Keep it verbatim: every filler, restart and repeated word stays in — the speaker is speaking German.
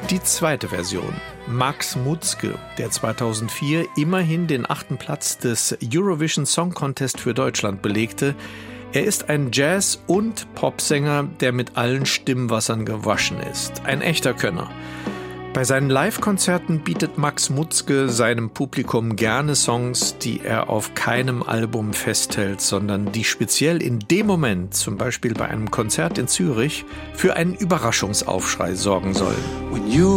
Die zweite Version. Max Mutzke, der zweitausendvier immerhin den achten Platz des Eurovision Song Contest für Deutschland belegte. Er ist ein Jazz- und Popsänger, der mit allen Stimmwassern gewaschen ist. Ein echter Könner. Bei seinen Live-Konzerten bietet Max Mutzke seinem Publikum gerne Songs, die er auf keinem Album festhält, sondern die speziell in dem Moment, zum Beispiel bei einem Konzert in Zürich, für einen Überraschungsaufschrei sorgen sollen.